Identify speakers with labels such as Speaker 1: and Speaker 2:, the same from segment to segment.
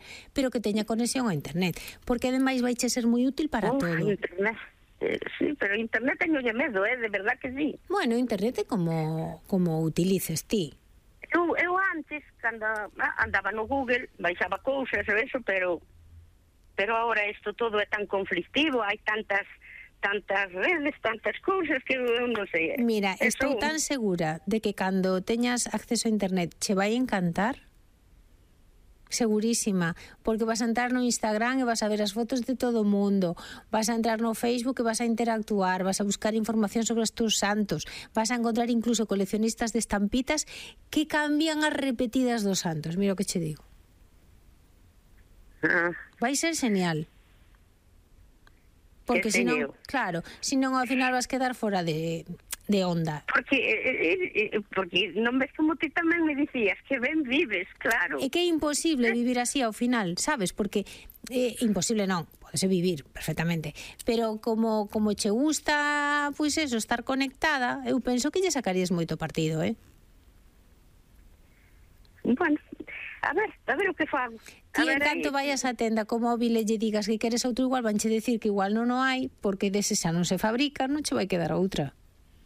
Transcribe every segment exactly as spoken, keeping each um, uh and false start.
Speaker 1: pero que teña conexión a internet, porque ademais vai che ser moi útil para
Speaker 2: Uf,
Speaker 1: todo.
Speaker 2: internet. Eh, sí, pero internet teño lle medo, eh, de verdad que sí.
Speaker 1: Bueno, internet é como, como utilices ti.
Speaker 2: Eu, eu antes, cando andaba no Google, baixaba cousas e eso, pero pero ahora isto todo é tan conflictivo, hai tantas tantas redes, tantas cousas que eu non sei.
Speaker 1: Mira,
Speaker 2: Eso...
Speaker 1: estou tan segura de que cando teñas acceso a internet che vai encantar, segurísima, porque vas a entrar no Instagram e vas a ver as fotos de todo o mundo, vas a entrar no Facebook e vas a interactuar, vas a buscar información sobre os teus santos, vas a encontrar incluso coleccionistas de estampitas que cambian as repetidas dos santos. Mira o que che digo.
Speaker 2: Ah.
Speaker 1: Vai ser genial. Porque
Speaker 2: Que
Speaker 1: senón,
Speaker 2: señor.
Speaker 1: claro, senón ao final vas quedar fora de, de onda.
Speaker 2: Porque eh, eh, porque non ves como ti tamén me dicías que ben vives, claro.
Speaker 1: É que é imposible vivir así ao final, sabes? Porque é eh, imposible non, podese vivir perfectamente, pero como como che gusta, pois eso, estar conectada, eu penso que lle sacarías moito partido, eh?
Speaker 2: Bueno, a ver, a ver o que fago.
Speaker 1: Ti
Speaker 2: A
Speaker 1: en
Speaker 2: ver,
Speaker 1: tanto
Speaker 2: aí.
Speaker 1: vayas a tenda co móvil e lle digas que queres outro igual, vanche decir que igual non o hai, porque dese xa non se fabrica, non che vai quedar outra.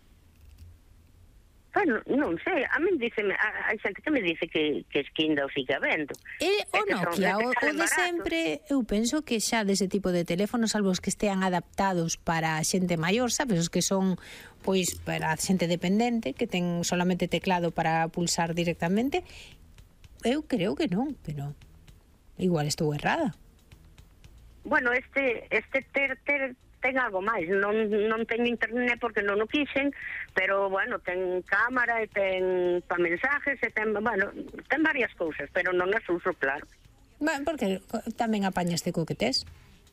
Speaker 2: Bueno, non sei, a min díceme, a, hai xente que me dice que, que esquinda o siga vendo.
Speaker 1: E o
Speaker 2: que son-
Speaker 1: Nokia,
Speaker 2: que
Speaker 1: o, o
Speaker 2: salen
Speaker 1: de
Speaker 2: baratos.
Speaker 1: sempre, eu penso que xa dese tipo de teléfonos, salvo os que estean adaptados para a xente maior, sabes, os que son pois para a xente dependente, que ten solamente teclado para pulsar directamente, eu creo que non, pero igual estou errada.
Speaker 2: Bueno, este este ter, ter ten algo máis, non non teño internet porque non o quixen, pero bueno, ten cámara e ten pa mensajes e ten, bueno, ten varias cousas, pero non as uso, claro.
Speaker 1: Bueno, porque tamén apañaste co que tes.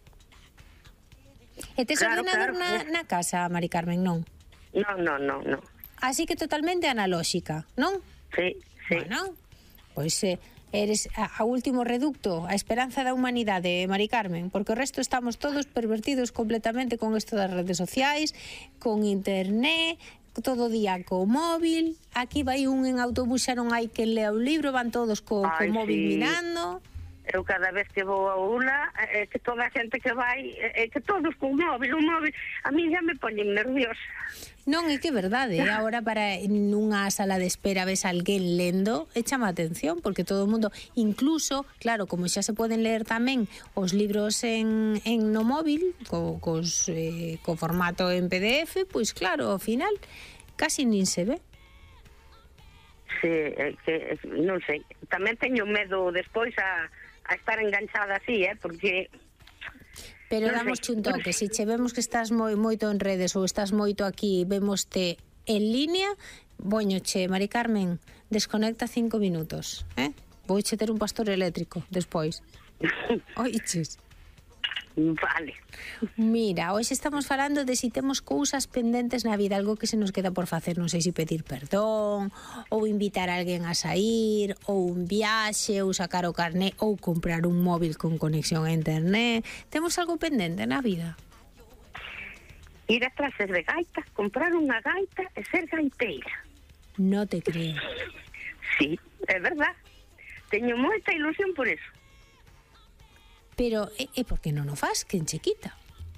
Speaker 1: E tes
Speaker 2: Claro,
Speaker 1: ordenador
Speaker 2: claro.
Speaker 1: na, na casa, Mari Carmen, non?
Speaker 2: Non, non, non, non.
Speaker 1: Así que totalmente analóxica, non?
Speaker 2: Sí, sí.
Speaker 1: Bueno, pois eh, eres a, a último reducto, a esperanza da humanidade, Mari Carmen, porque o resto estamos todos pervertidos completamente con isto das redes sociais, con internet, todo o día co móvil. Aquí vai un en autobús, xa non hai que lea o libro, van todos co, co
Speaker 2: Ai,
Speaker 1: móvil
Speaker 2: sí.
Speaker 1: mirando.
Speaker 2: Eu cada vez que vou a Ula, é que toda a xente que vai, é que todos con móvil, un móvil, a mí xa me poñen nerviosa.
Speaker 1: Non, é que é verdade, eh? Agora para nunha sala de espera ves alguén lendo, e chama a atención, porque todo o mundo, incluso, claro, como xa se poden ler tamén os libros en, en no móvil, co, cos, eh, co formato en P D F, pois claro, ao final, casi nin se ve.
Speaker 2: Sí, é que, non sei, tamén teño medo despois a, a estar enganchada así, eh, porque...
Speaker 1: Pero
Speaker 2: Non
Speaker 1: damos
Speaker 2: sei.
Speaker 1: un toque, se che vemos que estás moi moito en redes ou estás moito aquí, vémoste en línea, boñoche, Mari Carmen, desconecta cinco minutos, eh? Vouche ter un pastor eléctrico despois. Oiches.
Speaker 2: Vale.
Speaker 1: Mira, hoxe estamos falando de si temos cousas pendentes na vida, algo que se nos queda por facer, non sei se pedir perdón, ou invitar a alguén a sair, ou un viaxe, ou sacar o carné, ou comprar un móvil con conexión a internet. Temos algo pendente na vida?
Speaker 2: Ir a clases de gaita, comprar unha gaita e ser gaiteira.
Speaker 1: No te creo.
Speaker 2: Sí, é verdad. Teño moita ilusión por eso.
Speaker 1: Pero, e, e por que non o faz? Quen che quita?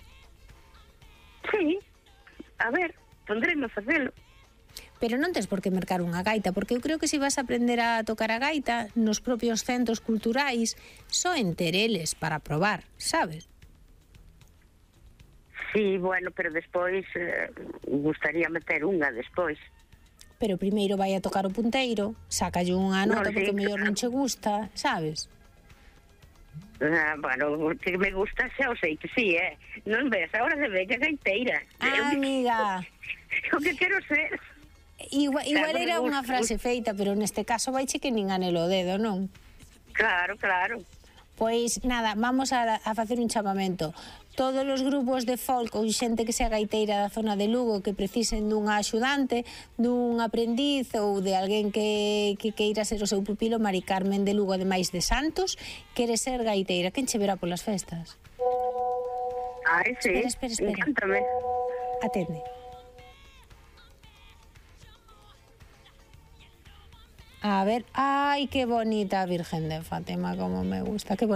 Speaker 2: Sí, a ver, pondreme a facelo.
Speaker 1: Pero non tes por que mercar unha gaita, porque eu creo que se vas a aprender a tocar a gaita nos propios centros culturais, só entereles para probar, sabes?
Speaker 2: Sí, bueno, pero despois eh, gustaría meter unha despois.
Speaker 1: Pero primeiro vai a tocar o punteiro, sácalle unha nota
Speaker 2: Non, sí,
Speaker 1: porque o mellor
Speaker 2: claro.
Speaker 1: non che gusta, sabes?
Speaker 2: Ah, bueno, que me gusta xa o sei que sí, eh. Non ves, ahora de bella gaiteira.
Speaker 1: Ah, amiga,
Speaker 2: O que quero ser.
Speaker 1: igual, igual
Speaker 2: Claro,
Speaker 1: era
Speaker 2: me
Speaker 1: unha
Speaker 2: gusta.
Speaker 1: frase feita, pero neste caso vaiche que nin anelo o dedo, non?
Speaker 2: Claro, claro.
Speaker 1: Pois nada, vamos a, a facer un chamamento. Todos os grupos de folk ou xente que sea gaiteira da zona de Lugo que precisen dunha axudante, dun aprendiz ou de alguén que, que queira ser o seu pupilo, Mari Carmen de Lugo, ademais de Santos, quere ser gaiteira. Quen che verá polas festas?
Speaker 2: Ai, sí.
Speaker 1: Espera, espera, espera.
Speaker 2: Encántame.
Speaker 1: Atende. A ver, ay, qué bonita Virgen de Fátima, como me gusta, qué bonita.